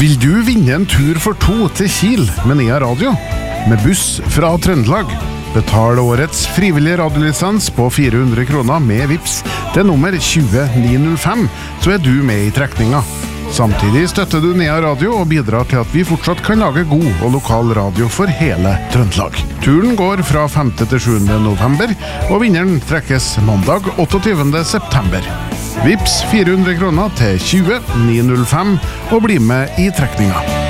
Vil du vinne en tur for 2 til Kiel med Nea Radio? Med buss fra Trøndelag? Betal årets frivillige radiolisens på 400 kroner med Vips til nummer 20905, så du med i trekninga. Samtidig støtter du Nea Radio og bidrar til at vi fortsatt kan lage god og lokal radio for hele Trøndelag. Turen går fra 5. til 7. november, og vinneren trekkes mandag 28. september. Vips 400 kroner til 20905 og bli med i trekninga.